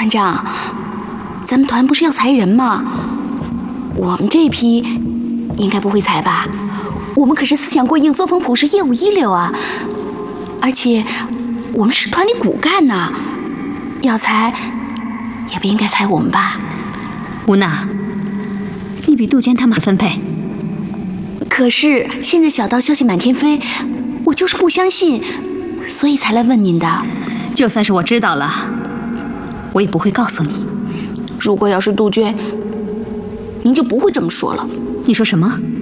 团长，咱们团不是要裁人吗？我们这批应该不会裁吧？我们可是思想过硬、作风朴实、业务一流啊！而且我们是团里骨干呐，要裁也不应该裁我们吧？ 吴娜，你比杜鹃他们分配。 可是现在小道消息满天飞，我就是不相信，所以才来问您的。 就算是我知道了，我也不会告诉你。 如果要是杜鹃，您就不会这么说了。 你说什么？